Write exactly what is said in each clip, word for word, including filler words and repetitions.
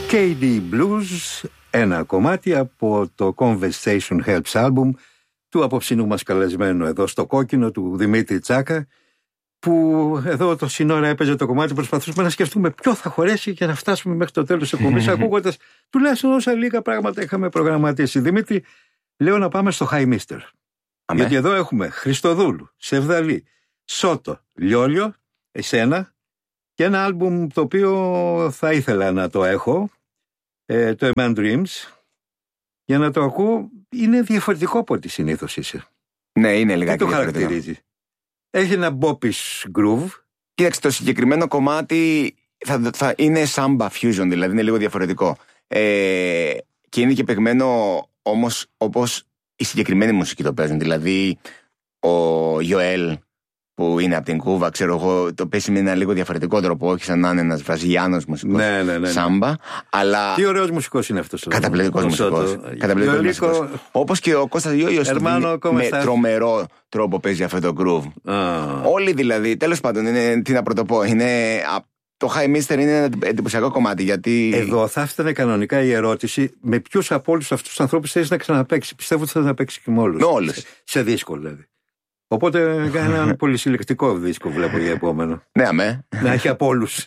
κέι ντι Blues, ένα κομμάτι από το Conversation Helps album του απόψινού μας καλεσμένου εδώ στο κόκκινο, του Δημήτρη Τσάκα, που εδώ το σύνορα έπαιζε το κομμάτι, προσπαθούσαμε να σκεφτούμε ποιο θα χωρέσει και να φτάσουμε μέχρι το τέλος της εκπομπής, ακούγοντας τουλάχιστον όσα λίγα πράγματα είχαμε προγραμματίσει. Δημήτρη, λέω να πάμε στο High Mister. Αμέ. Γιατί εδώ έχουμε Χριστοδούλου, Σεβδαλή, Σότο, Λιόλιο, εσένα και ένα άλμπουμ το οποίο θα ήθελα να το έχω, ε, το A Man Dreams, για να το ακούω. Είναι διαφορετικό από ό,τι συνήθως είσαι. Ναι, είναι λιγάκι τι το διαφορετικό. Χαρακτηρίζει. Έχει ένα bop-ish groove. Κοίταξε, το συγκεκριμένο κομμάτι θα, θα είναι samba fusion, δηλαδή είναι λίγο διαφορετικό. Ε, και είναι και παιγμένο όμως όπως η συγκεκριμένη μουσική το παίζουν. Δηλαδή ο Ιωέλ που είναι από την Κούβα, ξέρω εγώ, το παίζει με ένα λίγο διαφορετικό τρόπο, όχι σαν να είναι ένας Βραζιλιάνος μουσικός. Ναι, ναι, ναι, σάμπα, αλλά. Τι ωραίος μουσικός είναι αυτός. Καταπληκτικός μουσικός. Καταπληκτικός μουσικός. Όπως και ο Κώστας Γιώργος με στα... τρομερό τρόπο παίζει αυτό το groove. Ah. Όλοι δηλαδή, τέλος πάντων, είναι, τι να πρωτοπώ, είναι. Το High Mister είναι ένα εντυπωσιακό κομμάτι. Γιατί... Εδώ θα έφτανε κανονικά η ερώτηση με ποιους από όλους αυτούς τους ανθρώπους θέλεις να ξαναπαίξει. Πιστεύω ότι θα να παίξει και με όλους. Με όλους. Σε, σε δίσκο δηλαδή. Οπότε ένα πολυσυλλεκτικό δίσκο βλέπω για επόμενο. Ναι, αμέ. Να έχει από όλους.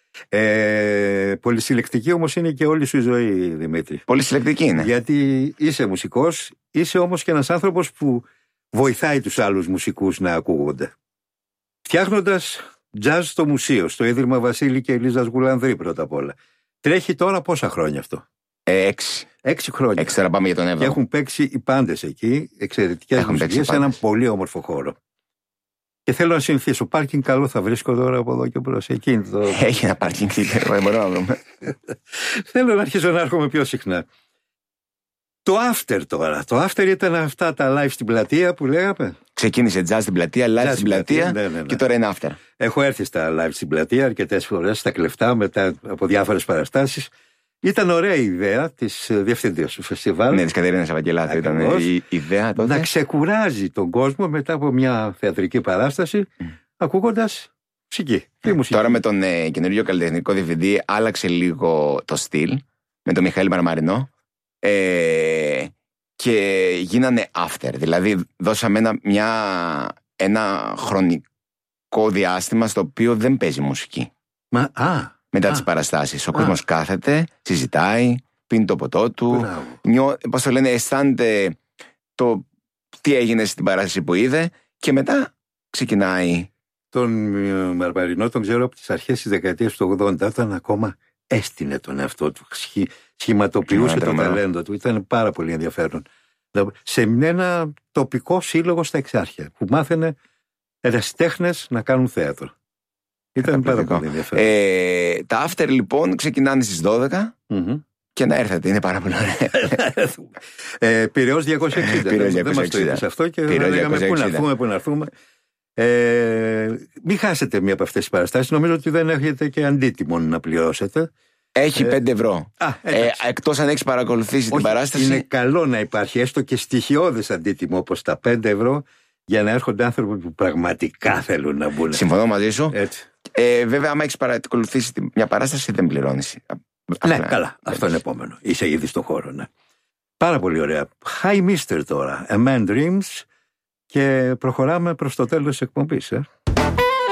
Ε, πολυσυλλεκτική όμως είναι και όλη σου η ζωή, Δημήτρη. Πολυσυλλεκτική είναι. Γιατί είσαι μουσικός, είσαι όμως και ένας άνθρωπος που βοηθάει τους άλλους μουσικούς να ακούγονται. Φτιάχνοντας jazz στο μουσείο, στο Ίδρυμα Βασίλη και Ελίζας Γουλανδρή πρώτα απ' όλα. Τρέχει τώρα πόσα χρόνια αυτό? Ε, έξι. Έξι χρόνια. Έξι, τώρα πάμε για τον έβδομο. Και έχουν παίξει οι πάντες εκεί, εξαιρετικές μουσικές, σε έναν πολύ όμορφο χώρο. Και θέλω να συνηθίσω. Πάρκινγκ καλό θα βρίσκω τώρα από εδώ και προς εκείνη. Το... Έχει ένα πάρκινγκ, μπορώ να βρούμε. Θέλω να αρχίσω να έρχομαι πιο συχνά. Το after τώρα. Το after ήταν αυτά τα live στην πλατεία που λέγαμε. Ξεκίνησε jazz στην πλατεία, live jazz στην πλατεία, ναι, ναι, ναι. Και τώρα είναι after. Έχω έρθει στα live στην πλατεία αρκετές φορές, στα κλεφτά, μετά από διάφορες παραστάσεις. Ήταν ωραία η ιδέα της διευθύντριας του φεστιβάλ. Ναι, της Κατερίνας Ευαγγελάτου ήταν η ιδέα τότε. Να ξεκουράζει τον κόσμο μετά από μια θεατρική παράσταση, mm. ακούγοντας μουσική. Mm. μουσική. Τώρα με τον ε, καινούριο καλλιτεχνικό διευθυντή άλλαξε λίγο το στυλ, με τον Μιχαήλ Μαρμαρινό, ε, και γίνανε after. Δηλαδή δώσαμε ένα, μια, ένα χρονικό διάστημα στο οποίο δεν παίζει μουσική. Μα, α. Μετά Α, τις παραστάσεις. Ο α. κόσμος κάθεται, συζητάει, πίνει το ποτό του, νιώ, πώς το λένε, αισθάνεται το τι έγινε στην παράσταση που είδε και μετά ξεκινάει. Τον Μαρμαρινό τον ξέρω από τις αρχές της δεκαετίας του ογδόντα, όταν ακόμα έστεινε τον εαυτό του, σχη, σχηματοποιούσε το ταλέντο του, ήταν πάρα πολύ ενδιαφέρον. Σε ένα τοπικό σύλλογο στα Εξάρχεια που μάθαινε ερασιτέχνες να κάνουν θέατρο. Ήταν πάρα πολύ ενδιαφέρον. Ε, τα after λοιπόν ξεκινάνε στις δώδεκα mm-hmm. και να έρθετε, είναι πάρα πολύ ωραία. ε, Πειραιώς διακόσια εξήντα. Πειραιώς δεν μας το είπες αυτό και θα λέγαμε πού να έρθουμε, πού να έρθουμε. Ε, μην χάσετε μία από αυτές τις παραστάσεις. Νομίζω ότι δεν έχετε και αντίτιμο να πληρώσετε. Έχει πέντε ευρώ. Α, ε, εκτός αν έχεις παρακολουθήσει όχι, την παράσταση. Είναι καλό να υπάρχει έστω και στοιχειώδες αντίτιμο όπως τα πέντε ευρώ για να έρχονται άνθρωποι που πραγματικά θέλουν να μπουν. Συμφωνώ μαζί σου. Έτσι. Ε, βέβαια, άμα έχεις παρακολουθήσει μια παράσταση, δεν πληρώνεις. Ναι, Απλά, καλά. Δεν αυτό είναι επόμενο. Είσαι ήδη στον χώρο, ναι. Πάρα πολύ ωραία. High Mister τώρα. A Man Dreams. Και προχωράμε προς το τέλος της εκπομπής, ε.